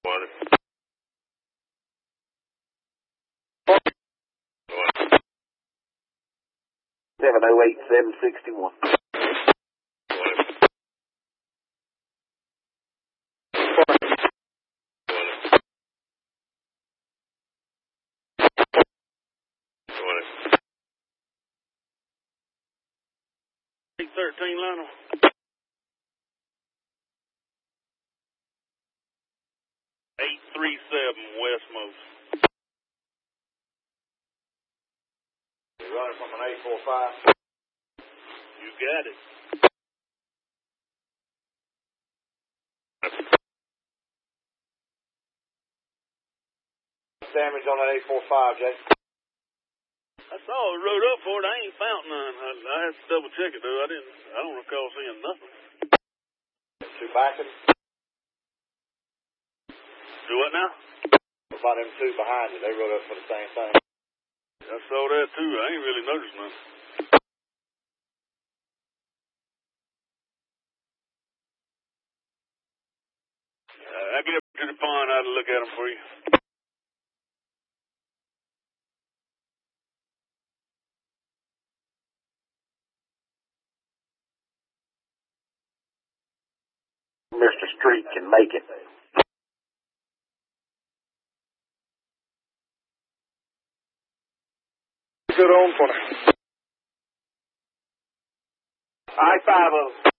Seven 708 761. Big 13 Lionel. 837 Westmost. You're running from an 845. You got it. Damage on that 845, Jay. That's all I wrote up for it. I ain't found none. I had to double check it though. I don't recall seeing nothing. Two backing. Do what now? What about them two behind you? They wrote up for the same thing. I saw that too. I ain't really noticed nothing. I get up to the pond. I'll look at them for you. Mr. Street can make it. Good on for me. I-5 of them.